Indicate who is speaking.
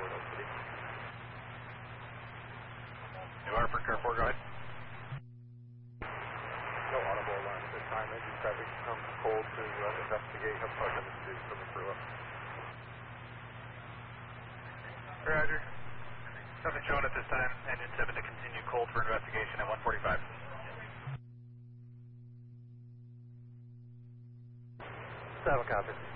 Speaker 1: New Hartford, Car 4, go ahead.
Speaker 2: No audible alarm at this time. Engine traffic comes cold to investigate. Have part of the from the crew up.
Speaker 1: Roger. Nothing showing at this time. Engine 7 to continue cold for investigation at 145.
Speaker 2: Seven copy.